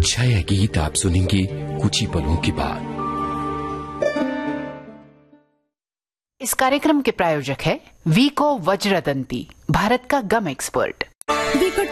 अच्छा यह गीत आप सुनेंगे कुछ ही पलों के बाद। इस कार्यक्रम के प्रायोजक है वीको वज्रदंती, भारत का गम एक्सपर्ट। वीको